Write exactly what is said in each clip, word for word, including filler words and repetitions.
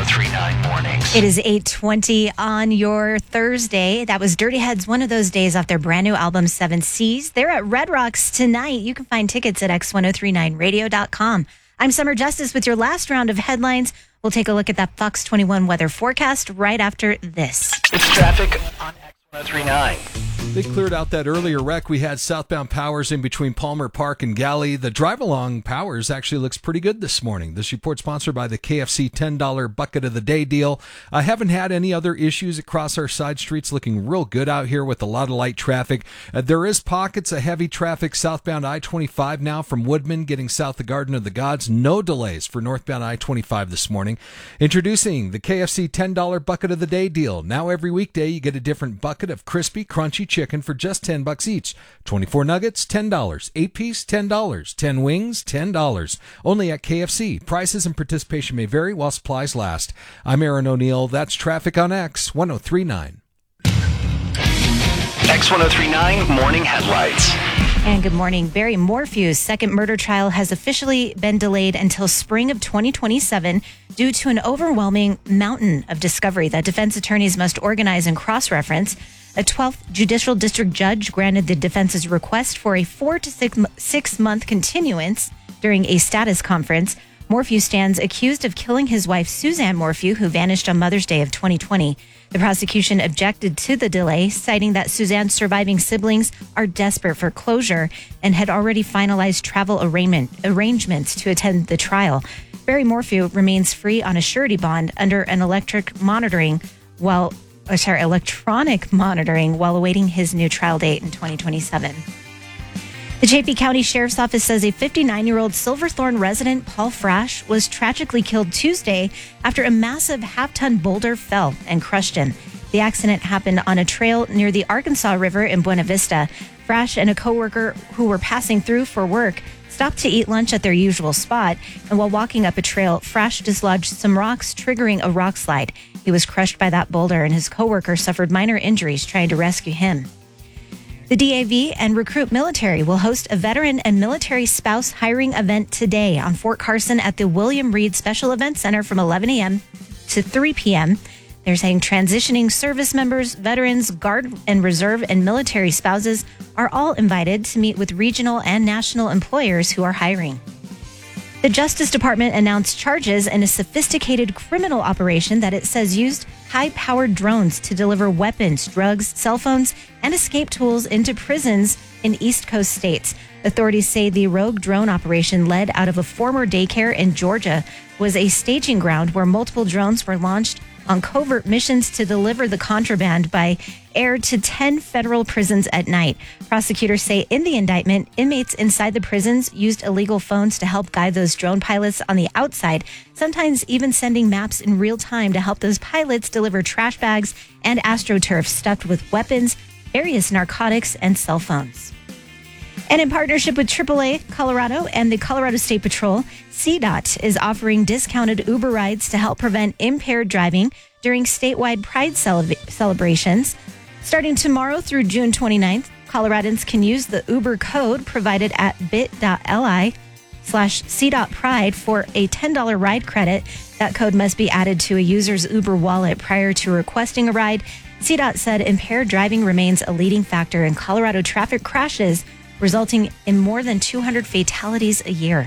three point nine Mornings. It is eight twenty on your Thursday. That was Dirty Heads, one of those days off their brand new album, Seven Seas. They're at Red Rocks tonight. You can find tickets at x ten thirty-nine radio dot com. I'm Summer Justice with your last round of headlines. We'll take a look at that Fox twenty-one weather forecast right after this. It's traffic on X ten thirty-nine. They cleared out that earlier wreck. We had southbound Powers in between Palmer Park and Galley. The drive-along Powers actually looks pretty good this morning. This report sponsored by the K F C ten dollar Bucket of the Day deal. I haven't had any other issues across our side streets. Looking real good out here with a lot of light traffic. Uh, there is pockets of heavy traffic southbound I twenty-five now from Woodman getting south of Garden of the Gods. No delays for northbound I twenty-five this morning. Introducing the K F C ten dollar Bucket of the Day deal. Now every weekday you get a different bucket of crispy, crunchy chicken for just ten bucks each. twenty-four nuggets, ten dollars. eight piece, ten dollars. ten wings, ten dollars. Only at K F C. Prices and participation may vary while supplies last. I'm Aaron O'Neill. That's traffic on X ten thirty-nine. X ten thirty-nine Morning Headlights. And good morning. Barry Morphew's second murder trial has officially been delayed until spring of twenty twenty-seven due to an overwhelming mountain of discovery that defense attorneys must organize and cross-reference. A twelfth judicial district judge granted the defense's request for a four to six, six month continuance during a status conference. Morphew stands accused of killing his wife, Suzanne Morphew, who vanished on Mother's Day of twenty twenty. The prosecution objected to the delay, citing that Suzanne's surviving siblings are desperate for closure and had already finalized travel arraignment, arrangements to attend the trial. Barry Morphew remains free on a surety bond under an electric monitoring while Oh, sorry, electronic monitoring while awaiting his new trial date in twenty twenty-seven. The Chaffee County Sheriff's Office says a fifty-nine-year-old Silverthorne resident, Paul Frash, was tragically killed Tuesday after a massive half-ton boulder fell and crushed him. The accident happened on a trail near the Arkansas River in Buena Vista. Frash and a coworker who were passing through for work stopped to eat lunch at their usual spot, and while walking up a trail, Frash dislodged some rocks, triggering a rock slide. He was crushed by that boulder, and his coworker suffered minor injuries trying to rescue him. The D A V and Recruit Military will host a veteran and military spouse hiring event today on Fort Carson at the William Reed Special Events Center from eleven a.m. to three p.m. They're saying transitioning service members, veterans, Guard and Reserve, and military spouses are all invited to meet with regional and national employers who are hiring. The Justice Department announced charges in a sophisticated criminal operation that it says used high-powered drones to deliver weapons, drugs, cell phones, and escape tools into prisons in East Coast states. Authorities say the rogue drone operation, led out of a former daycare in Georgia, was a staging ground where multiple drones were launched on covert missions to deliver the contraband by air to ten federal prisons at night. Prosecutors say in the indictment, inmates inside the prisons used illegal phones to help guide those drone pilots on the outside, sometimes even sending maps in real time to help those pilots deliver trash bags and AstroTurf stuffed with weapons, various narcotics, and cell phones. And in partnership with triple A Colorado and the Colorado State Patrol, C DOT is offering discounted Uber rides to help prevent impaired driving during statewide Pride cele- celebrations. Starting tomorrow through June twenty-ninth, Coloradans can use the Uber code provided at bit.ly slash C.Pride for a ten dollar ride credit. That code must be added to a user's Uber wallet prior to requesting a ride. C DOT said impaired driving remains a leading factor in Colorado traffic crashes, resulting in more than two hundred fatalities a year.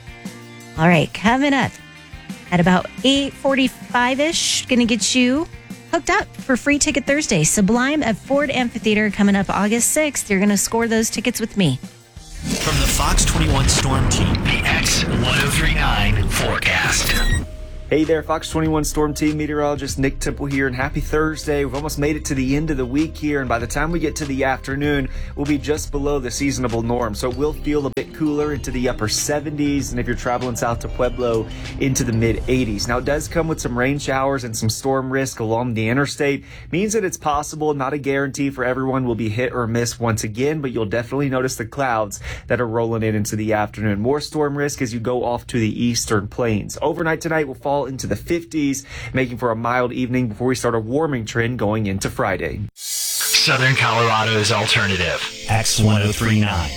All right, coming up at about eight forty-five-ish, going to get you hooked up for Free Ticket Thursday. Sublime at Ford Amphitheater coming up August sixth. You're going to score those tickets with me. From the Fox twenty-one Storm Team, the X ten thirty-nine forecast. Hey there, Fox twenty-one Storm Team meteorologist Nick Temple here, and happy Thursday. We've almost made it to the end of the week here, and by the time we get to the afternoon, we'll be just below the seasonable norm, so it will feel a bit cooler into the upper seventies, and if you're traveling south to Pueblo, into the mid eighties. Now, it does come with some rain showers and some storm risk along the interstate. Means that it's possible, not a guarantee for everyone will be hit or miss once again, but you'll definitely notice the clouds that are rolling in into the afternoon. More storm risk as you go off to the eastern plains. Overnight tonight will fall into the fifties, making for a mild evening before we start a warming trend going into Friday. Southern Colorado's alternative. X ten thirty-nine.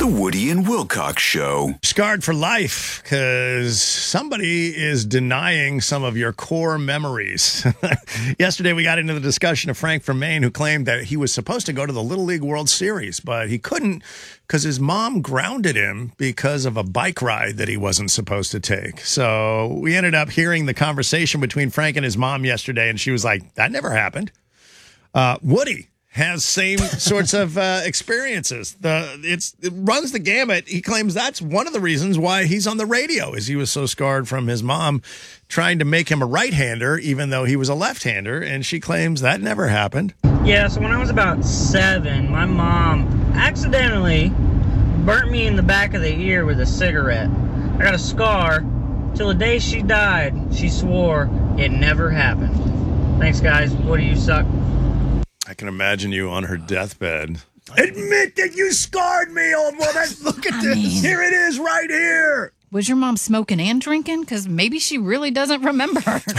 The Woody and Wilcox Show. Scarred for life because somebody is denying some of your core memories. Yesterday, we got into the discussion of Frank from Maine, who claimed that he was supposed to go to the Little League World Series, but he couldn't because his mom grounded him because of a bike ride that he wasn't supposed to take. So we ended up hearing the conversation between Frank and his mom yesterday, and she was like, that never happened. Uh, Woody has same sorts of uh, experiences. The it's it runs the gamut. He claims that's one of the reasons why he's on the radio, is he was so scarred from his mom trying to make him a right-hander, even though he was a left-hander, and she claims that never happened. Yeah, so when I was about seven, my mom accidentally burnt me in the back of the ear with a cigarette. I got a scar. Till the day she died, she swore it never happened. Thanks, guys. What do you suck? I can imagine you on her deathbed. Admit that you scarred me, old woman. Look at I this. mean- Here it is right here. Was your mom smoking and drinking? Because maybe she really doesn't remember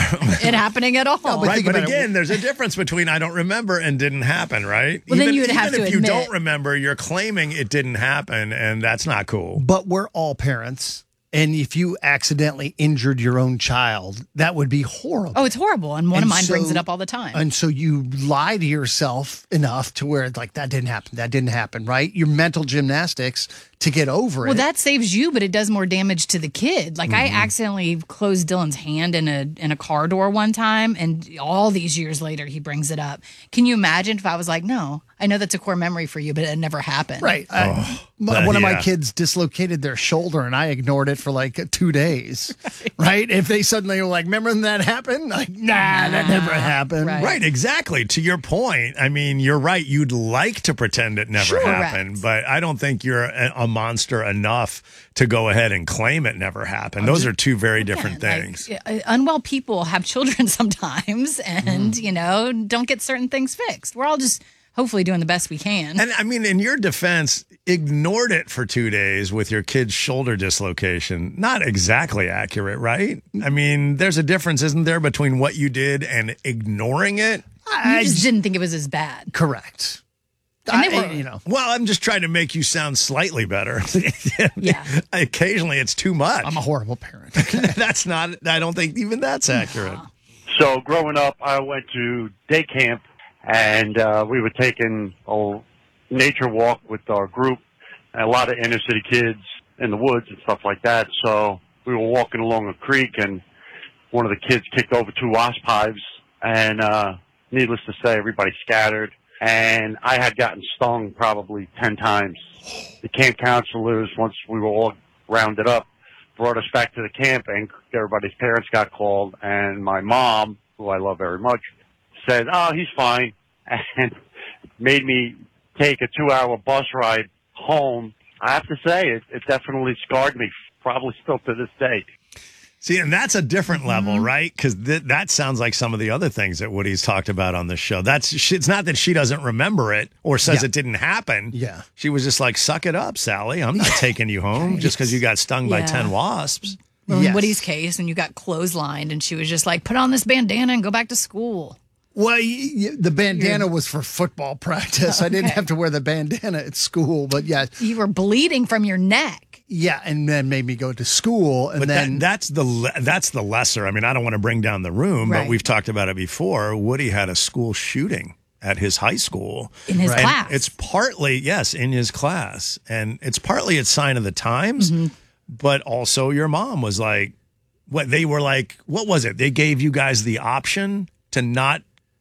it happening at all. Right, but again, there's a difference between I don't remember and didn't happen, right? Well, then even you would have even to if you admit- don't remember, you're claiming it didn't happen, and that's not cool. But we're all parents. And if you accidentally injured your own child, that would be horrible. Oh, it's horrible. And one And of mine so- brings it up all the time. And so you lie to yourself enough to where, like, that didn't happen. That didn't happen, right? Your mental gymnastics to get over Well, it. that saves you, but it does more damage to the kid. Like I accidentally closed Dylan's hand in a in a car door one time, and all these years later he brings it up. Can you imagine if I was like, "No, I know that's a core memory for you, but it never happened." Right. I- m- that- one of my yeah. kids dislocated their shoulder and I ignored it for like two days. Right. If they suddenly were like, remember when that happened? Like, nah, that never happened. Right. Right, exactly. To your point, I mean, you're right. You'd like to pretend it never Sure. happened, but I don't think you're a, a monster enough to go ahead and claim it never happened. Those are two very different Yeah, like, things. uh, unwell people have children sometimes, and you know don't get certain things fixed. We're all just hopefully doing the best we can. And I mean, in your defense, ignored it for two days with your kid's shoulder dislocation. Not exactly accurate, right? I mean, there's a difference, isn't there, between what you did and ignoring it? you just didn't think it was as bad. Correct. And they I- were- you know. Well, I'm just trying to make you sound slightly better. Yeah. Occasionally, it's too much. I'm a horrible parent. That's not, I don't think even that's accurate. So growing up, I went to day camp, and uh, we were taking a nature walk with our group, and a lot of inner city kids in the woods and stuff like that. So we were walking along a creek, and one of the kids kicked over two wasp hives, and uh, needless to say, everybody scattered. And I had gotten stung probably ten times. The camp counselors, once we were all rounded up, brought us back to the camp, and everybody's parents got called. And my mom, who I love very much, said, "Oh, he's fine," and made me take a two-hour bus ride home. I have to say, it, it definitely scarred me, probably still to this day. See, and that's a different level, right? Because th- that sounds like some of the other things that Woody's talked about on the show. That's she, it's not that she doesn't remember it or says Yeah. it didn't happen. Yeah. She was just like, "Suck it up, Sally. I'm not taking you home just because you got stung by Yeah. ten wasps." Or in Yes. Woody's case, and you got clotheslined, and she was just like, "Put on this bandana and go back to school." Well, y- y- the bandana was for football practice. I didn't have to wear the bandana at school, but yeah, You were bleeding from your neck. yeah, and then made me go to school, and But then that, that's the le- that's the lesser. I mean, I don't want to bring down the room, but Right. we've talked about it before. Woody had a school shooting at his high school. In his And class. It's partly, yes, in his class. And it's partly a sign of the times, Mm-hmm. but also your mom was like, what they were like, what was it? They gave you guys the option to not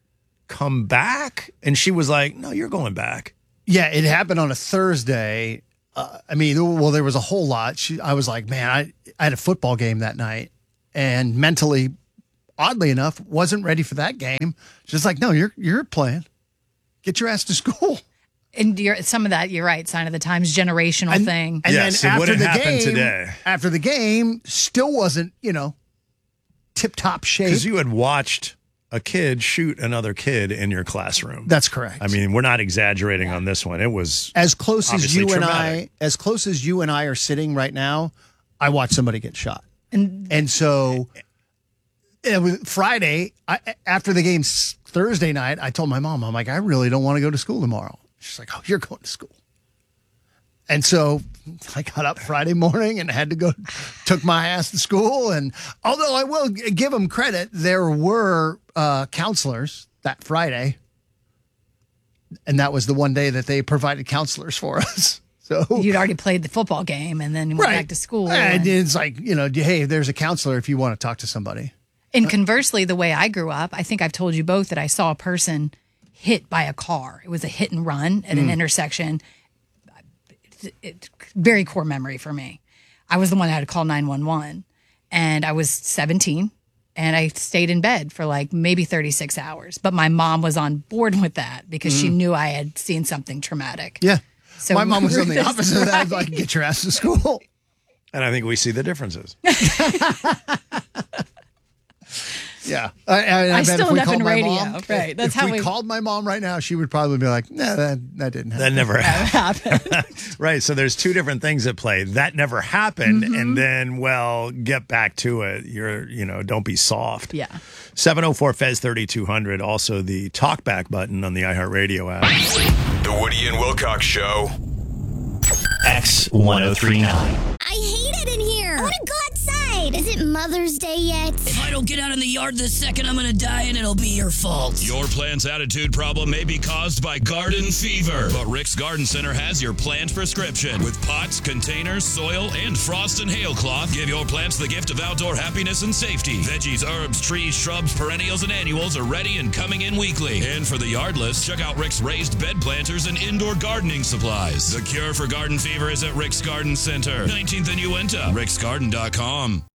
come back. And she was like, "No, you're going back." yeah, it happened on a Thursday. Uh, I mean, well, there was a whole lot. She, I was like, man, I, I had a football game that night, and mentally, oddly enough, wasn't ready for that game. She's like, "No, you're you're playing. Get your ass to school." And you're, some of that, you're right, sign of the times, generational And, thing. and Yes, it then after wouldn't the happen game, today. after the game, still wasn't, you know, tip top shape. Because you had watched a kid shoot another kid in your classroom. That's correct. I mean, we're not exaggerating on this one. It was as close as obviously you and traumatic. I, as close as you and I are sitting right now, I watched somebody get shot. And And so it was Friday I, after the game s- Thursday night. I told my mom, I'm like, I really don't want to go to school tomorrow. She's like, "Oh, you're going to school." And so I got up Friday morning and had to go, took my ass to school. And although I will give them credit, there were uh, counselors that Friday. And that was the one day that they provided counselors for us. So you'd already played the football game and then you went right. back to school. And, and it's like, you know, hey, there's a counselor if you want to talk to somebody. And conversely, the way I grew up, I think I've told you both that I saw a person hit by a car. It was a hit and run at an Mm. intersection. It, it, very core memory for me. I was the one that had to call nine one one, and I was seventeen, and I stayed in bed for like maybe thirty-six hours. But my mom was on board with that because she Mm. knew I had seen something traumatic. Yeah. So my mom was on the that's opposite of that. right. Like, get your ass to school. And I think we see the differences. Yeah. I, I, I, I bet still if we end up called in my radio, mom, right. That's if how we, we- called my mom right now, she would probably be like, no, that, that didn't happen. That never happened. happened. Right. So there's two different things at play. That never happened. Mhm. And then, well, get back to it. You're, you know, don't be soft. Yeah. seven oh four F E Z thirty-two hundred. Also the talkback button on the iHeartRadio app. The Woody and Wilcox Show. X ten thirty-nine. I hate it in here. I want to go outside. Is it Mother's Day yet? If I don't get out in the yard this second, I'm gonna die and it'll be your fault. Your plant's attitude problem may be caused by garden fever, but Rick's Garden Center has your plant prescription. With pots, containers, soil, and frost and hail cloth, give your plants the gift of outdoor happiness and safety. Veggies, herbs, trees, shrubs, perennials, and annuals are ready and coming in weekly. And for the yardless, check out Rick's raised bed planters and indoor gardening supplies. The cure for garden fever is at Rick's Garden Center, nineteenth and Uinta, ricksgarden dot com.